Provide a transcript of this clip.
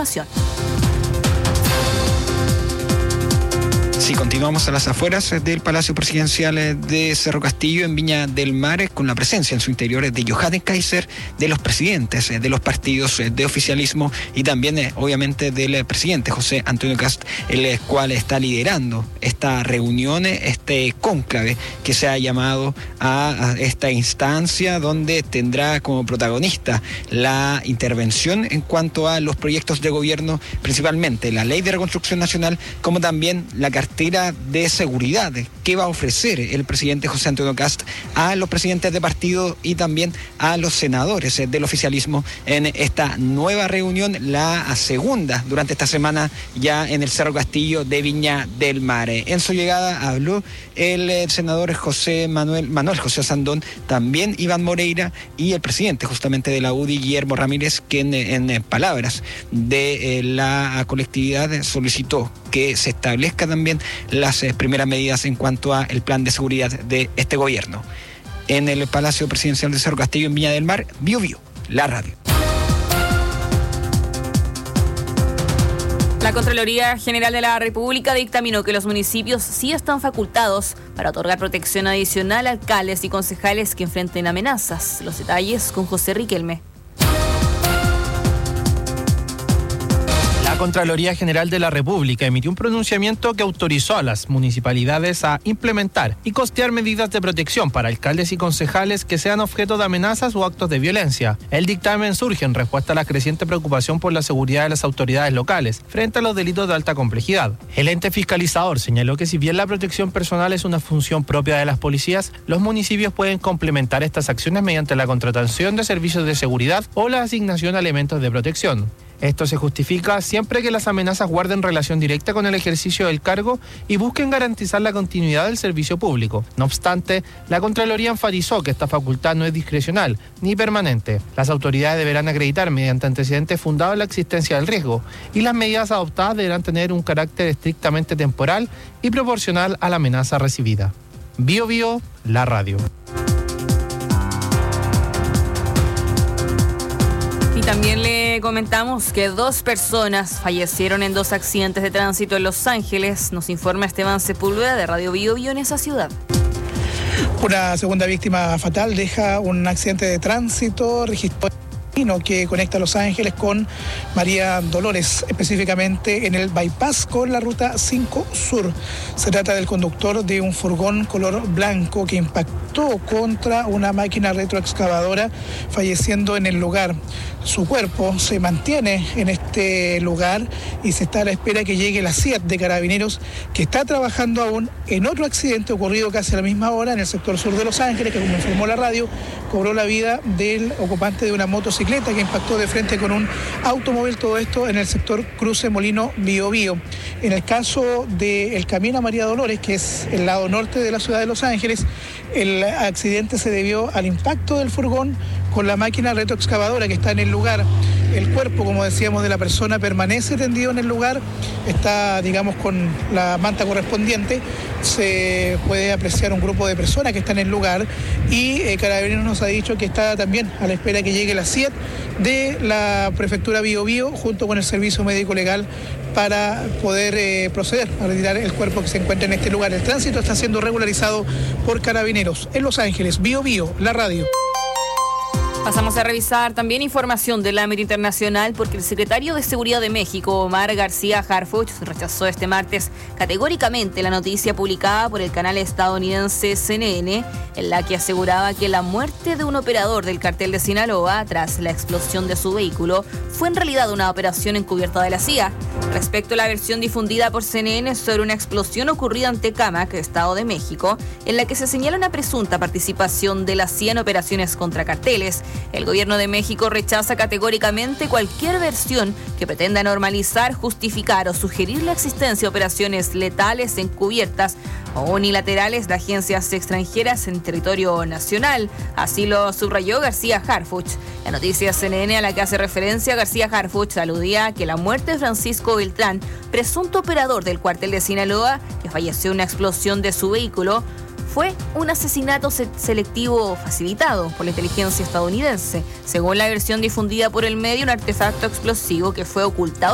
información. Sí, continuamos a las afueras del Palacio Presidencial de Cerro Castillo, en Viña del Mar, con la presencia en su interior de Johannes Kaiser, de los presidentes de los partidos de oficialismo y también, obviamente, del presidente José Antonio Kast, el cual está liderando esta reunión, este cónclave que se ha llamado a esta instancia, donde tendrá como protagonista la intervención en cuanto a los proyectos de gobierno, principalmente la Ley de Reconstrucción Nacional, como también la cartera de seguridad que va a ofrecer el presidente José Antonio Kast a los presidentes de partido y también a los senadores del oficialismo en esta nueva reunión, la segunda durante esta semana ya en el Cerro Castillo de Viña del Mar. En su llegada habló el senador Manuel José Sandón, también Iván Moreira y el presidente justamente de la UDI, Guillermo Ramírez, quien en palabras de la colectividad solicitó que se establezca también las primeras medidas en cuanto a el plan de seguridad de este gobierno. En el Palacio Presidencial de Cerro Castillo, en Viña del Mar, Bio, la radio. La Contraloría General de la República dictaminó que los municipios sí están facultados para otorgar protección adicional a alcaldes y concejales que enfrenten amenazas. Los detalles con José Riquelme. La Contraloría General de la República emitió un pronunciamiento que autorizó a las municipalidades a implementar y costear medidas de protección para alcaldes y concejales que sean objeto de amenazas o actos de violencia. El dictamen surge en respuesta a la creciente preocupación por la seguridad de las autoridades locales frente a los delitos de alta complejidad. El ente fiscalizador señaló que si bien la protección personal es una función propia de las policías, los municipios pueden complementar estas acciones mediante la contratación de servicios de seguridad o la asignación de elementos de protección. Esto se justifica siempre que las amenazas guarden relación directa con el ejercicio del cargo y busquen garantizar la continuidad del servicio público. No obstante, la Contraloría enfatizó que esta facultad no es discrecional ni permanente. Las autoridades deberán acreditar mediante antecedentes fundados la existencia del riesgo y las medidas adoptadas deberán tener un carácter estrictamente temporal y proporcional a la amenaza recibida. Bio, la radio. Y también le comentamos que 2 personas fallecieron en 2 accidentes de tránsito en Los Ángeles. Nos informa Esteban Sepúlveda de Radio Bio en esa ciudad. Una segunda víctima fatal deja un accidente de tránsito registrado que conecta Los Ángeles con María Dolores, específicamente en el bypass con la ruta 5 Sur. Se trata del conductor de un furgón color blanco que impactó contra una máquina retroexcavadora, falleciendo en el lugar. Su cuerpo se mantiene en este lugar y se está a la espera que llegue la CIAT de Carabineros, que está trabajando aún en otro accidente ocurrido casi a la misma hora en el sector sur de Los Ángeles, que, como informó la radio, cobró la vida del ocupante de una motocicleta que impactó de frente con un automóvil. Todo esto en el sector Cruce Molino Bio. En el caso del camino a María Dolores, que es el lado norte de la ciudad de Los Ángeles, el accidente se debió al impacto del furgón con la máquina retroexcavadora que está en el lugar. El cuerpo, como decíamos, de la persona permanece tendido en el lugar, está, digamos, con la manta correspondiente. Se puede apreciar un grupo de personas que están en el lugar y Carabineros nos ha dicho que está también a la espera que llegue la CIAT de la prefectura Bio junto con el servicio médico legal para poder proceder a retirar el cuerpo que se encuentra en este lugar. El tránsito está siendo regularizado por Carabineros. En Los Ángeles, Bio, la radio. Pasamos a revisar también información del ámbito internacional porque el secretario de Seguridad de México, Omar García Harfuch, rechazó este martes categóricamente la noticia publicada por el canal estadounidense CNN, en la que aseguraba que la muerte de un operador del cartel de Sinaloa tras la explosión de su vehículo fue en realidad una operación encubierta de la CIA. Respecto a la versión difundida por CNN sobre una explosión ocurrida en Tecámac, Estado de México, en la que se señala una presunta participación de la CIA en operaciones contra carteles, el gobierno de México rechaza categóricamente cualquier versión que pretenda normalizar, justificar o sugerir la existencia de operaciones letales encubiertas o unilaterales de agencias extranjeras en territorio nacional. Así lo subrayó García Harfuch. La noticia CNN a la que hace referencia García Harfuch aludía a que la muerte de Francisco Beltrán, presunto operador del cuartel de Sinaloa, que falleció en una explosión de su vehículo, fue un asesinato selectivo facilitado por la inteligencia estadounidense. Según la versión difundida por el medio, un artefacto explosivo que fue ocultado